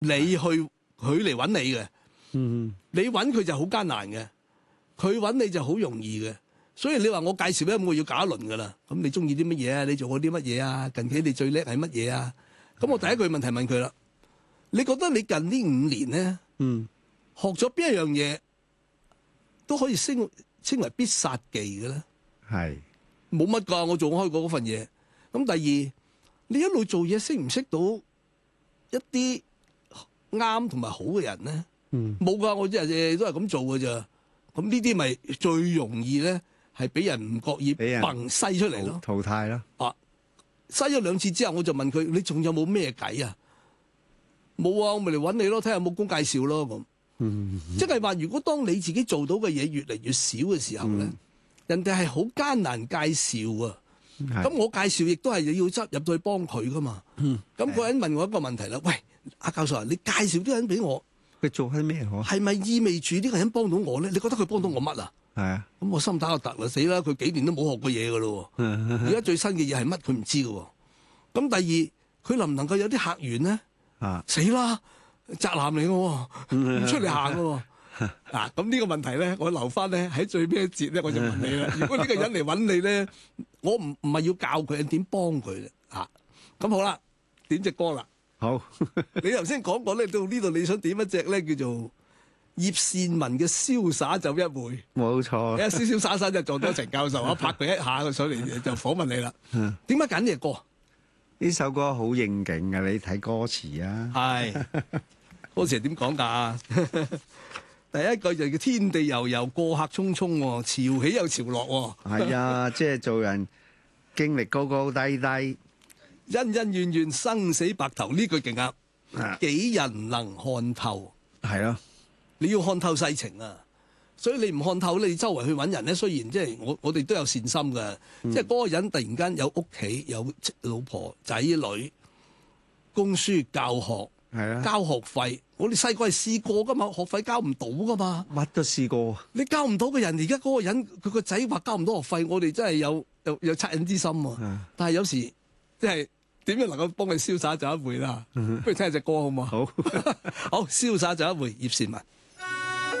你去佢嚟揾你嘅。你揾佢就好艱難嘅，佢揾你就好容易嘅。所以你話我介紹咧，我要搞一輪噶啦。咁你中意啲乜嘢啊？你做過啲乜嘢啊？近期你最叻係乜嘢啊？咁我第一句問題問佢啦。你覺得你近呢5年咧，學咗邊一樣嘢都可以稱為必殺技嘅咧？ 係冇乜㗎，我做開過嗰份嘢。咁第二，你一路做嘢識唔識到一啲啱同埋好嘅人咧？冇㗎，我日日都係咁做㗎咋。咁呢啲咪最容易咧，係俾人唔覺意嘭篩出嚟咯， 淘汰咯。 啊，篩咗2次之後，我就問佢：你仲有冇咩計啊？冇啊，我咪嚟揾你咯，睇下有冇工介紹咯咁。即係話，如果當你自己做到嘅嘢越嚟越少嘅時候咧，人哋係好艱難介紹啊。咁我介紹亦都係要執入到去幫佢噶嘛。咁個人問我一個問題啦，喂，阿教授啊，你介紹啲人俾我， 佢做緊咩好？ 係咪意味住呢個人幫到我咧？你覺得佢幫到我乜啊？ 係啊。 咁我心打個突啦，死啦！佢幾年都冇學過嘢噶咯。而家最新嘅嘢係乜？佢唔知噶。咁第二，佢能唔能夠有啲客源咧？死啦！宅男嚟嘅，唔出嚟行嘅。嗱，咁呢個問題咧，我留翻咧喺最尾一節咧，我就問你啦。如果呢個人嚟揾你咧，我唔係要教佢點幫佢咧。咁好啦，點隻歌啦。 好， 你頭先講過咧，到呢度你想點一隻咧，叫做葉倩文嘅《瀟灑走一回》。 冇錯。 一瀟瀟灑灑就撞到陳教授，我拍佢一下，佢上嚟就訪問你啦。點解揀呢隻歌？ 呢首歌好應景嘅，你睇歌詞啊。 係歌詞係點講㗎？第一句就叫天地悠悠，過客匆匆，潮起又潮落。 係啊，即係做人經歷高高低低， 恩恩怨怨，生死白頭。呢句勁啱。幾人能看透？ 係咯， 你要看透世情啊！所以你唔看透，你周圍去揾人咧。雖然即係我哋都有善心嘅，即係嗰個人突然間有屋企、有老婆仔女、供書教學。 係啊， 交學費，我哋細個係試過噶嘛，學費交唔到噶嘛， 乜都試過。 你交唔到嘅人，而家嗰個人佢個仔話交唔到學費，我哋真係有惻隱之心喎。但係有時即係點樣能夠幫佢瀟灑走一回啦？不如聽下隻歌好唔好？好，好，瀟灑走一回，葉倩文。